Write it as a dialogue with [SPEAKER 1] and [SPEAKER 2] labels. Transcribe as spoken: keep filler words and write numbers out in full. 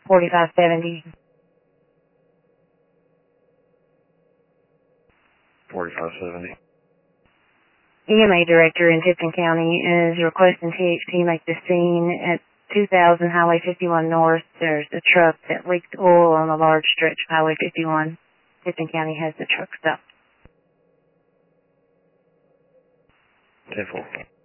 [SPEAKER 1] forty-five seventy.
[SPEAKER 2] forty-five seventy.
[SPEAKER 1] E M A Director in Tipton County is requesting T H P make the scene at two thousand Highway fifty-one North. There's a truck that leaked oil on a large stretch of Highway fifty-one. Tipton County has the truck stopped.
[SPEAKER 2] ten four.